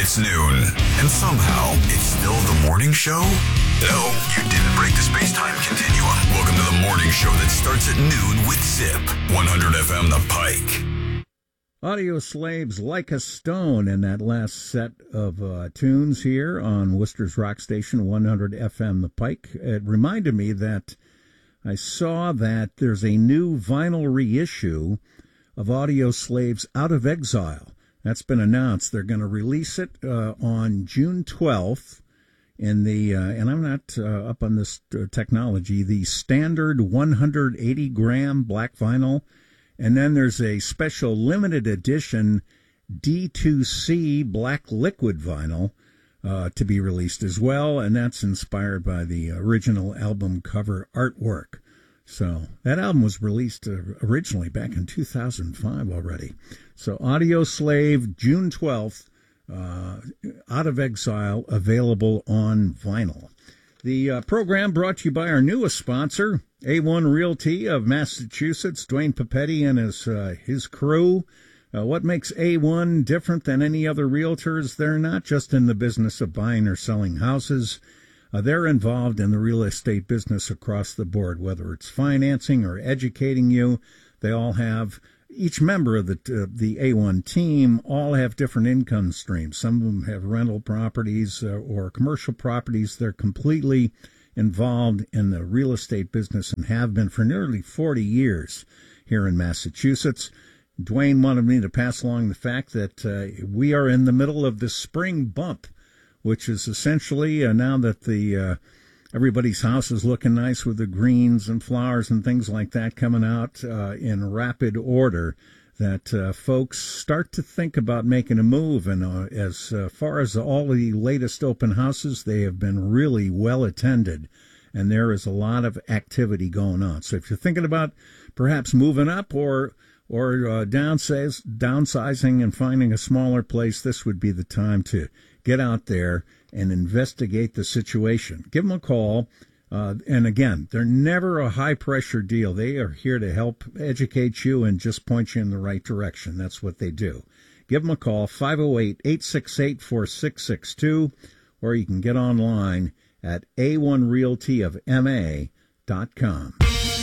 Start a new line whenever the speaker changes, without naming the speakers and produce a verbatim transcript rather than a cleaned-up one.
It's noon, and somehow it's still the morning show? No, you didn't break the space-time continuum. Welcome to the morning show that starts at noon with Zip, one hundred F M The Pike.
Audio Slaves Like a Stone in that last set of uh, tunes here on Worcester's Rock Station, one hundred F M The Pike. It reminded me that I saw that there's a new vinyl reissue of Audio Slaves Out of Exile. That's been announced. They're going to release it uh, on June twelfth in the, uh, and I'm not uh, up on this uh, technology, the standard one hundred eighty gram black vinyl. And then there's a special limited edition D two C black liquid vinyl uh, to be released as well. And that's inspired by the original album cover artwork. So that album was released uh, originally back in two thousand five already. So Audio Slave, June twelfth, uh, Out of Exile, available on vinyl. The uh, program brought to you by our newest sponsor, A one Realty of Massachusetts, Dwayne Papetti and his, uh, his crew. Uh, what makes A one different than any other realtors? They're not just in the business of buying or selling houses. Uh, they're involved in the real estate business across the board, whether it's financing or educating you. They all have, each member of the uh, the A one team all have different income streams. Some of them have rental properties uh, or commercial properties. They're completely involved in the real estate business and have been for nearly forty years here in Massachusetts. Dwayne wanted me to pass along the fact that uh, we are in the middle of the spring bump, which is essentially uh, now that the uh, everybody's house is looking nice with the greens and flowers and things like that coming out uh, in rapid order, that uh, folks start to think about making a move. And uh, as uh, far as all the latest open houses, they have been really well attended, and there is a lot of activity going on. So if you're thinking about perhaps moving up or or uh, downsize, downsizing and finding a smaller place, this would be the time to get out there and investigate the situation. Give them a call. Uh, and again, they're never a high-pressure deal. They are here to help educate you and just point you in the right direction. That's what they do. Give them a call, five oh eight, eight six eight, four six six two, or you can get online at A one Realty of M A dot com.